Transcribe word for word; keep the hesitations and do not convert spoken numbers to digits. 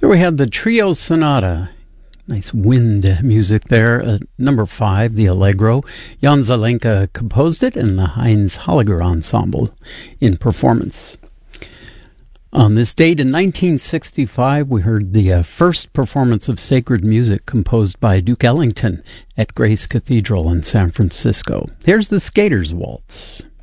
There we had the Trio Sonata. Nice wind music there. Uh, number five, the Allegro. Jan Zelenka composed it, and the Heinz Holliger Ensemble in performance. On this date in nineteen sixty-five, we heard the uh, first performance of sacred music composed by Duke Ellington at Grace Cathedral in San Francisco. Here's the Skater's Waltz.